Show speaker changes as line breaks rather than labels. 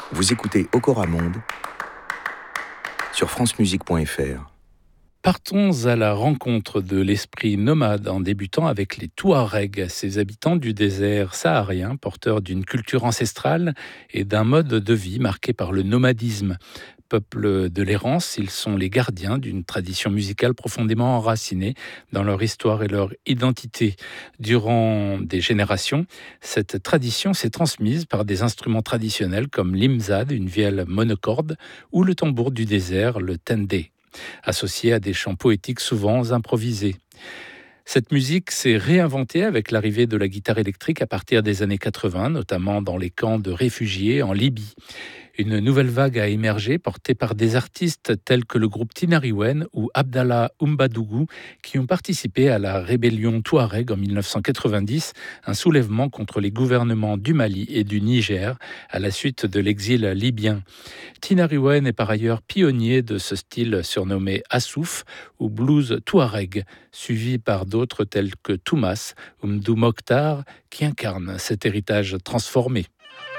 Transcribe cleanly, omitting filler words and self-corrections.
Vous écoutez Okora Monde sur francemusique.fr.
Partons à la rencontre de l'esprit nomade en débutant avec les Touaregs, ces habitants du désert saharien, porteurs d'une culture ancestrale et d'un mode de vie marqué par le nomadisme. Peuple de l'errance, ils sont les gardiens d'une tradition musicale profondément enracinée dans leur histoire et leur identité. Durant des générations, cette tradition s'est transmise par des instruments traditionnels comme l'imzad, une vielle monocorde, ou le tambour du désert, le tendé, associé à des chants poétiques souvent improvisés. Cette musique s'est réinventée avec l'arrivée de la guitare électrique à partir des années 80, notamment dans les camps de réfugiés en Libye. Une nouvelle vague a émergé, portée par des artistes tels que le groupe Tinariwen ou Abdallah Oumbadougou, qui ont participé à la rébellion Touareg en 1990, un soulèvement contre les gouvernements du Mali et du Niger à la suite de l'exil libyen. Tinariwen est par ailleurs pionnier de ce style surnommé Assouf ou blues Touareg, suivi par d'autres tels que Toumas ou Mdou Mokhtar, qui incarnent cet héritage transformé.